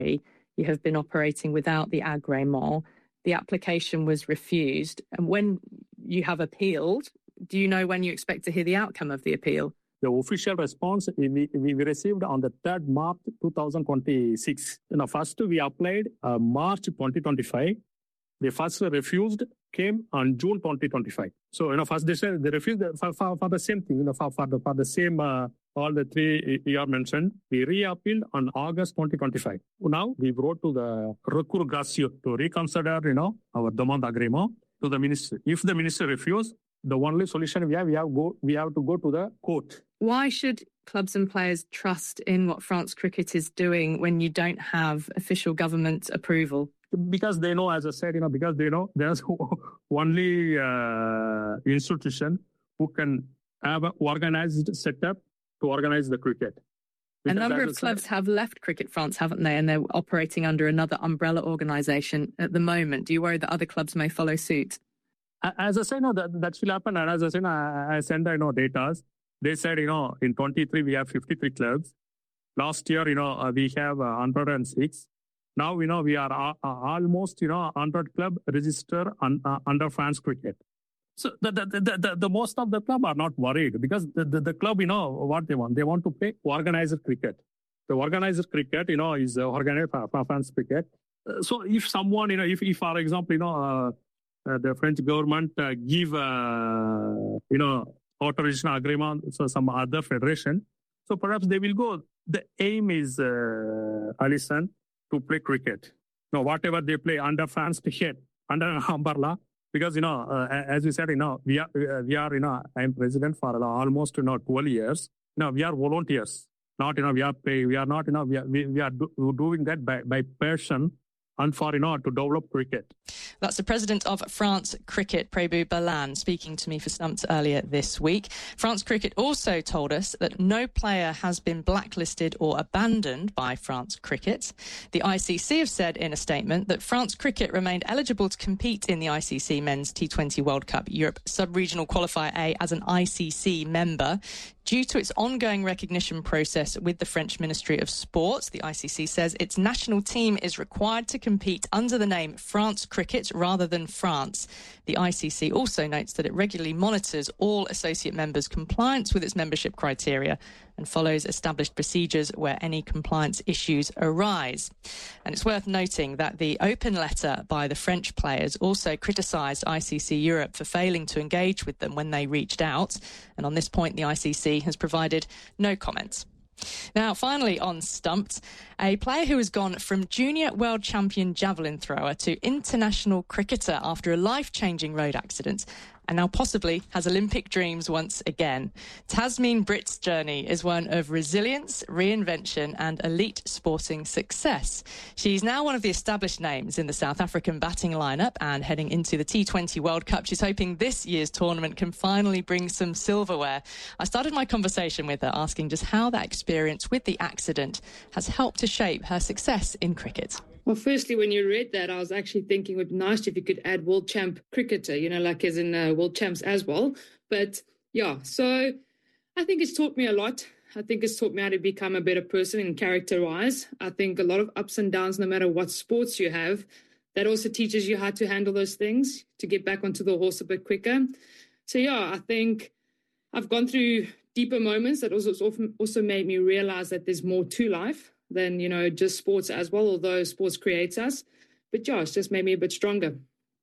You have been operating without the agrément. The application was refused. And when you have appealed, do you know when you expect to hear the outcome of the appeal? The official response we received on the 3rd March 2026. First we applied March 2025. The first refused came on June 2025. So, first they said they refused for the same thing, for the same, all the three you are mentioned. We reappealed on August 2025. Now we wrote to the recours gracieux to reconsider, our demande d'agrément to the minister. If the minister refuses, the only solution we have to go to the court. Why should clubs and players trust in what France Cricket is doing when you don't have official government approval? Because they know, as I said, because they know there's only institution who can have an organized setup to organize the cricket. Because a number of clubs have left Cricket France, haven't they? And they're operating under another umbrella organisation at the moment. Do you worry that other clubs may follow suit? As I said, that will happen. And as I said, I send data. They said, in 23 we have 53 clubs. Last year, we have 106. Now, we are almost, 100 club registered under France Cricket. So the most of the club are not worried because the club, what they want. They want to play organized cricket. The organized cricket, is organized for France Cricket. So if someone, if for example, the French government give, authorization agreement for some other federation, so perhaps they will go. The aim is, Alison, to play cricket. No, whatever they play under France Cricket, under umbrella, because, as we said, we are, I'm president for almost, 12 years. We are volunteers. Not, we are pay. We are not, we are doing that by passion and for, to develop cricket. That's the president of France Cricket, Prabu Balan, speaking to me for Stumped earlier this week. France Cricket also told us that no player has been blacklisted or abandoned by France Cricket. The ICC have said in a statement that France Cricket remained eligible to compete in the ICC Men's T20 World Cup Europe Sub-Regional Qualifier A as an ICC member. Due to its ongoing recognition process with the French Ministry of Sports, the ICC says its national team is required to compete under the name France Cricket rather than France. The ICC also notes that it regularly monitors all associate members' compliance with its membership criteria and follows established procedures where any compliance issues arise. And it's worth noting that the open letter by the French players also criticised ICC Europe for failing to engage with them when they reached out. And on this point, the ICC has provided no comments. Now, finally on Stumped, a player who has gone from junior world champion javelin thrower to international cricketer after a life-changing road accident and now possibly has Olympic dreams once again. Tasmin Britt's journey is one of resilience, reinvention and elite sporting success. She's now one of the established names in the South African batting lineup, and heading into the T20 World Cup, she's hoping this year's tournament can finally bring some silverware. I started my conversation with her asking just how that experience with the accident has helped to shape her success in cricket. Well, firstly, when you read that, I was actually thinking it would be nice if you could add world champ cricketer, like as in world champs as well. But yeah, so I think it's taught me a lot. I think it's taught me how to become a better person and character-wise. I think a lot of ups and downs, no matter what sports you have, that also teaches you how to handle those things, to get back onto the horse a bit quicker. So yeah, I think I've gone through deeper moments that also made me realize that there's more to life than, just sports as well, although sports creates us. But yeah, it's just made me a bit stronger.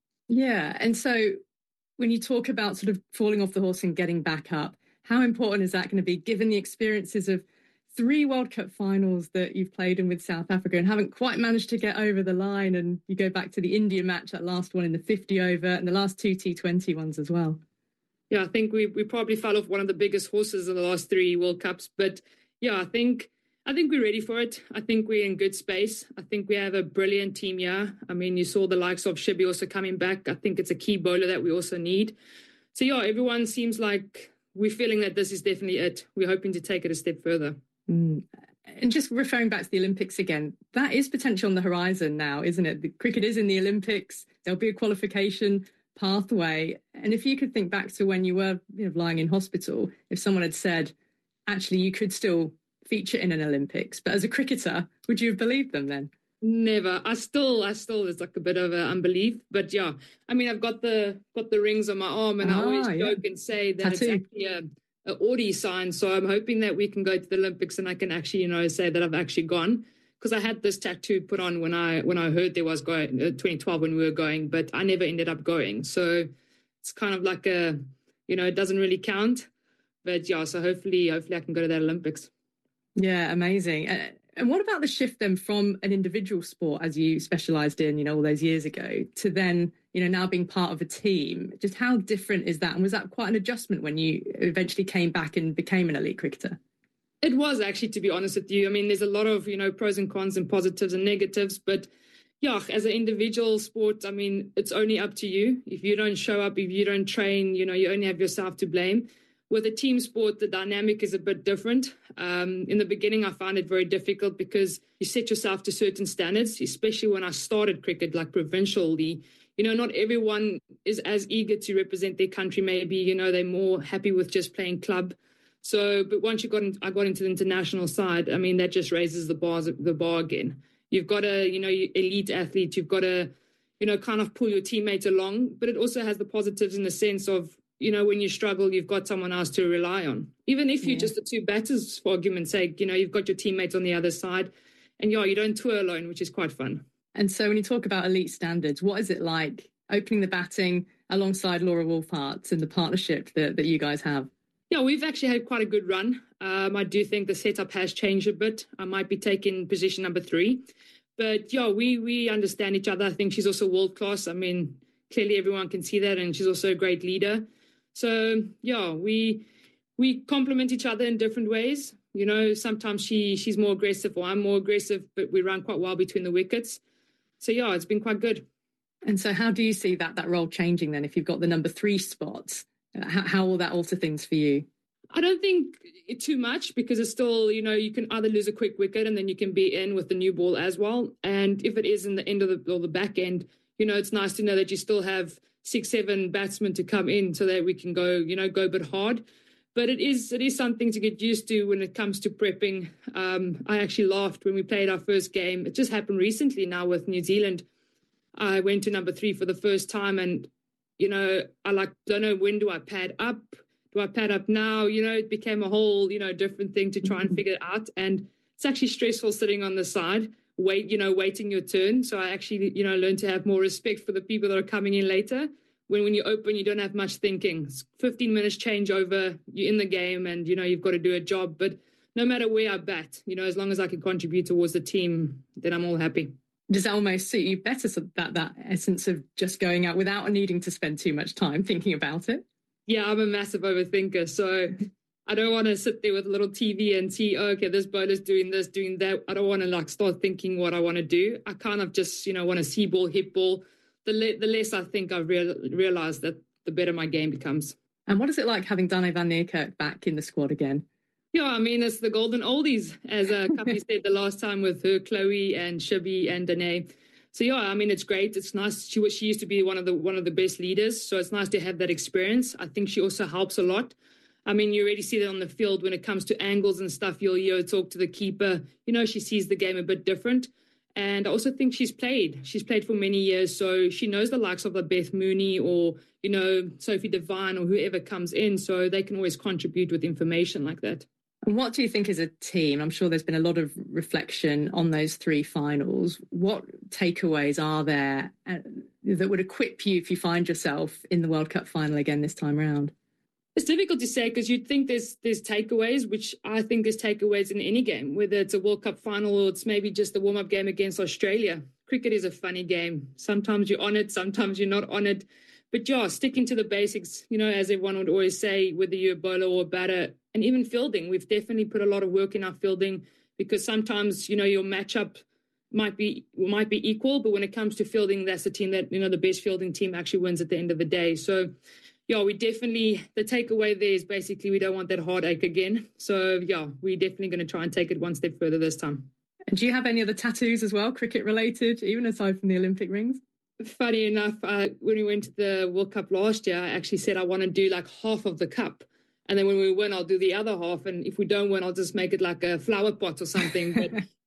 Yeah. And so when you talk about sort of falling off the horse and getting back up, how important is that going to be, given the experiences of 3 World Cup finals that you've played in with South Africa and haven't quite managed to get over the line? And you go back to the India match, that last one in the 50 over, and the last 2 T20 ones as well. Yeah, I think we probably fell off one of the biggest horses in the last 3 World Cups. But yeah, I think we're ready for it. I think we're in good space. I think we have a brilliant team here. I mean, you saw the likes of Shibi also coming back. I think it's a key bowler that we also need. So yeah, everyone seems like we're feeling that this is definitely it. We're hoping to take it a step further. And just referring back to the Olympics again, that is potential on the horizon now, isn't it? The cricket is in the Olympics. There'll be a qualification pathway. And if you could think back to when you were lying in hospital, if someone had said, actually, you could still feature in an Olympics, but as a cricketer, would you have believed them then? Never. I still, there's like a bit of unbelief, but yeah. I mean, I've got the rings on my arm, and I always joke and say that it's actually a Audi sign. So I'm hoping that we can go to the Olympics, and I can actually, say that I've actually gone, because I had this tattoo put on when I heard there was going 2012 when we were going, but I never ended up going. So it's kind of like it doesn't really count, but yeah. So hopefully I can go to that Olympics. Yeah, amazing. And what about the shift then from an individual sport, as you specialised in, all those years ago, to then, now being part of a team? Just how different is that? And was that quite an adjustment when you eventually came back and became an elite cricketer? It was actually, to be honest with you. I mean, there's a lot of, pros and cons and positives and negatives. But yeah, as an individual sport, I mean, it's only up to you. If you don't show up, if you don't train, you only have yourself to blame. With a team sport, the dynamic is a bit different. In the beginning, I found it very difficult because you set yourself to certain standards, especially when I started cricket, like provincially. Not everyone is as eager to represent their country. Maybe, they're more happy with just playing club. So, but once I got into the international side, I mean, that just raises the bar again. You've got a, elite athlete. You've got to, kind of pull your teammates along. But it also has the positives in the sense of, when you struggle, you've got someone else to rely on. Even if you're just the two batters, for argument's sake, you've got your teammates on the other side. And you don't tour alone, which is quite fun. And so when you talk about elite standards, what is it like opening the batting alongside Laura Wolfhart and the partnership that you guys have? Yeah, we've actually had quite a good run. I do think the setup has changed a bit. I might be taking position number 3. But yeah, we understand each other. I think she's also world class. I mean, clearly everyone can see that. And she's also a great leader. So yeah, we complement each other in different ways. Sometimes she's more aggressive or I'm more aggressive, but we run quite well between the wickets. So yeah, it's been quite good. And so how do you see that role changing then if you've got the number 3 spot? How will that alter things for you? I don't think too much, because it's still, you can either lose a quick wicket and then you can be in with the new ball as well. And if it is in the end of the back end, it's nice to know that you still have 6-7 batsmen to come in so that we can go a bit hard. But it is something to get used to when it comes to prepping. I actually laughed when we played our first game. It just happened recently now with New Zealand. I went to number 3 for the first time, and I don't know, when do I pad up? Do I pad up now? It became a whole, different thing to try and figure it out. And it's actually stressful sitting on the side, waiting your turn. So I actually, learned to have more respect for the people that are coming in later. When you open, you don't have much thinking. It's 15 minutes changeover, you're in the game, and, you've got to do a job. But no matter where I bat, as long as I can contribute towards the team, then I'm all happy. Does that almost suit you better, so that essence of just going out without needing to spend too much time thinking about it? Yeah, I'm a massive overthinker. So I don't want to sit there with a little TV and see, okay, this bowler's doing this, doing that. I don't want to start thinking what I want to do. I kind of just, want to see ball, hit ball. The less I think I've realised that, the better my game becomes. And what is it like having Dane van Niekerk back in the squad again? Yeah, I mean, it's the golden oldies, as Kapi said the last time with her, Chloe and Shibby and Danae. So yeah, I mean, it's great. It's nice. She used to be one of the best leaders, so it's nice to have that experience. I think she also helps a lot. I mean, you already see that on the field when it comes to angles and stuff. You'll hear her talk to the keeper. She sees the game a bit different. And I also think she's played for many years, so she knows the likes of the Beth Mooney or, Sophie Devine or whoever comes in, so they can always contribute with information like that. And what do you think as a team? I'm sure there's been a lot of reflection on those 3 finals. What takeaways are there that would equip you if you find yourself in the World Cup final again this time around? It's difficult to say, because you'd think there's takeaways, which I think there's takeaways in any game, whether it's a World Cup final or it's maybe just a warm-up game against Australia. Cricket is a funny game. Sometimes you're on it, sometimes you're not on it. But yeah, sticking to the basics, as everyone would always say, whether you're a bowler or a batter, and even fielding. We've definitely put a lot of work in our fielding, because sometimes, your matchup might be equal, but when it comes to fielding, that's the team that, the best fielding team actually wins at the end of the day. So yeah, the takeaway there is basically we don't want that heartache again. So yeah, we're definitely going to try and take it one step further this time. And do you have any other tattoos as well, cricket related, even aside from the Olympic rings? Funny enough, when we went to the World Cup last year, I actually said I want to do half of the cup. And then when we win, I'll do the other half. And if we don't win, I'll just make it like a flower pot or something. But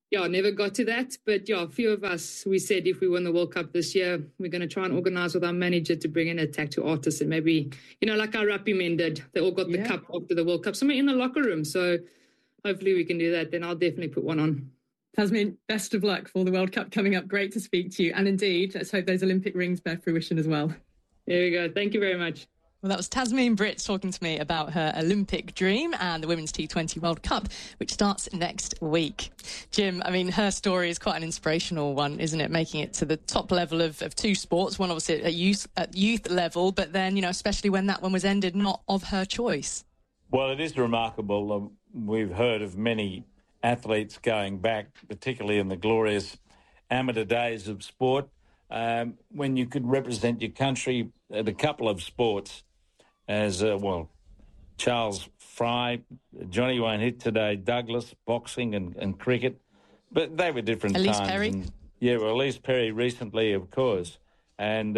yeah, never got to that. But yeah, a few of us, we said if we win the World Cup this year, we're going to try and organise with our manager to bring in a tattoo artist and maybe, like our rugby men did. They all got the cup after the World Cup, somewhere in the locker room. So hopefully we can do that. Then I'll definitely put one on. Tasmin, best of luck for the World Cup coming up. Great to speak to you. And indeed, let's hope those Olympic rings bear fruition as well. There we go. Thank you very much. Well, that was Tasmin Britt talking to me about her Olympic dream and the Women's T20 World Cup, which starts next week. Jim, I mean, her story is quite an inspirational one, isn't it? Making it to the top level of two sports, one obviously at youth level, but then, especially when that one was ended, not of her choice. Well, it is remarkable. We've heard of many athletes going back, particularly in the glorious amateur days of sport, when you could represent your country at a couple of sports. As, Charles Fry, Johnny won't hit today, Douglas, boxing and cricket. But they were different Elise times. Perry. Elise Perry recently, of course. And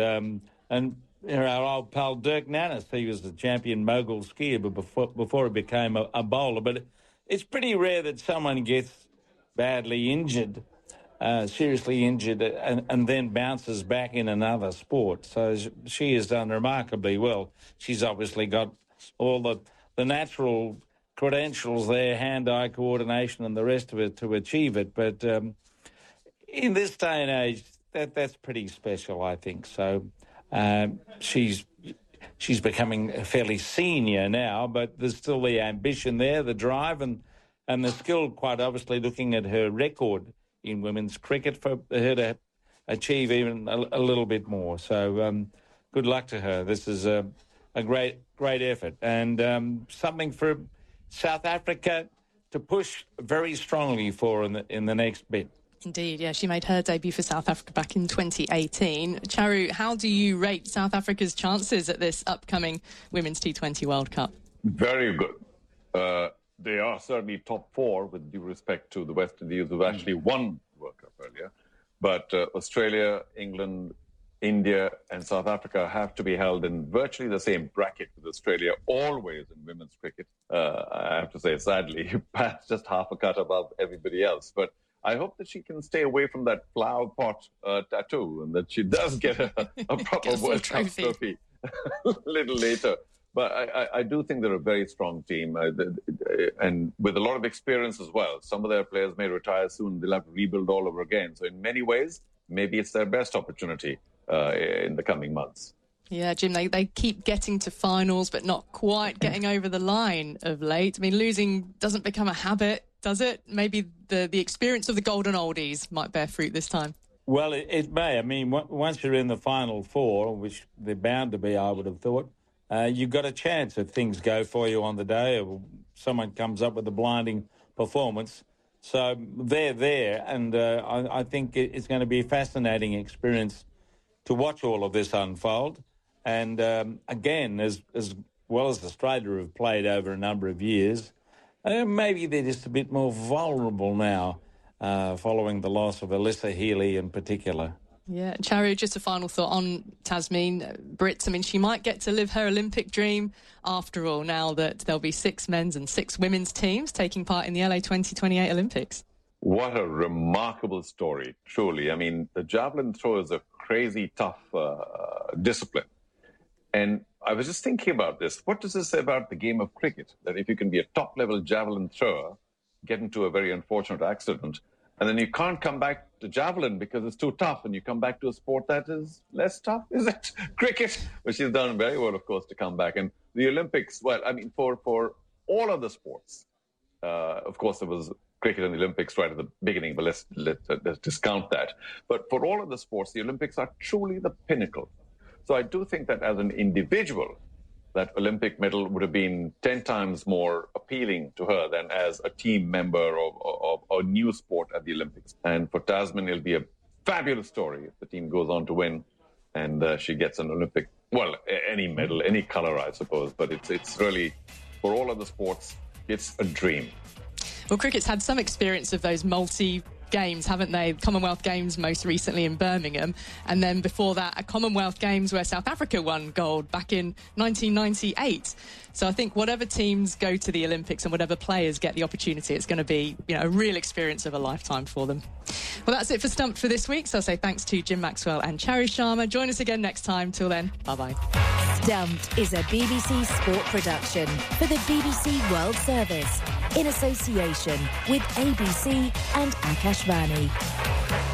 our old pal Dirk Nannes, he was the champion mogul skier before he became a bowler. But it's pretty rare that someone gets badly injured, seriously injured, and then bounces back in another sport. So she has done remarkably well. She's obviously got all the natural credentials there, hand-eye coordination and the rest of it to achieve it. But in this day and age, that's pretty special, I think. So she's becoming fairly senior now, but there's still the ambition there, the drive and the skill, quite obviously, looking at her record in women's cricket for her to achieve even a little bit more. So good luck to her. This is a great effort and something for South Africa to push very strongly for in the next bit. Indeed, yeah. She made her debut for South Africa back in 2018. Charu, how do you rate South Africa's chances at this upcoming Women's T20 World Cup? Very good. They are certainly top four, with due respect to the West Indies, who've actually won the World Cup earlier. But Australia, England, India and South Africa have to be held in virtually the same bracket with Australia, always in women's cricket. I have to say, sadly, Pat's just half a cut above everybody else. But I hope that she can stay away from that flower pot tattoo and that she does get a proper World Cup trophy a little later. But I do think they're a very strong team and with a lot of experience as well. Some of their players may retire soon. They'll have to rebuild all over again. So in many ways, maybe it's their best opportunity in the coming months. Yeah, Jim, they keep getting to finals, but not quite getting over the line of late. I mean, losing doesn't become a habit, does it? Maybe the experience of the golden oldies might bear fruit this time. Well, it may. I mean, once you're in the final four, which they're bound to be, I would have thought, you've got a chance if things go for you on the day or someone comes up with a blinding performance. So they're there, and I think it's going to be a fascinating experience to watch all of this unfold. And again, as well as Australia have played over a number of years, maybe they're just a bit more vulnerable now following the loss of Alyssa Healy in particular. Yeah, Charu, just a final thought on Tasmin Britt. I mean, she might get to live her Olympic dream after all, now that there'll be 6 men's and 6 women's teams taking part in the LA 2028 Olympics. What a remarkable story, truly. I mean, the javelin throw is a crazy tough discipline. And I was just thinking about this. What does this say about the game of cricket? That if you can be a top-level javelin thrower, get into a very unfortunate accident, and then you can't come back to javelin because it's too tough, and you come back to a sport that is less tough, is it? Cricket, which she's done very well, of course, to come back. And the Olympics, well, I mean, for all of the sports, of course, there was cricket in the Olympics right at the beginning, but let's discount that. But for all of the sports, the Olympics are truly the pinnacle. So I do think that as an individual, that Olympic medal would have been 10 times more appealing to her than as a team member of a new sport at the Olympics. And for Tasmin, it'll be a fabulous story if the team goes on to win and she gets an Olympic, well, any medal, any color, I suppose. But it's really, for all of the sports, it's a dream. Well, cricket's had some experience of those games, haven't they? Commonwealth Games most recently in Birmingham, and then before that a Commonwealth Games where South Africa won gold back in 1998. So I think whatever teams go to the Olympics and whatever players get the opportunity, it's going to be, a real experience of a lifetime for them. Well, that's it for Stumped for this week. So I'll say thanks to Jim Maxwell and Chari Sharma. Join us again next time. Till then, bye-bye. Stumped is a BBC Sport production for the BBC World Service in association with ABC and Akashvani.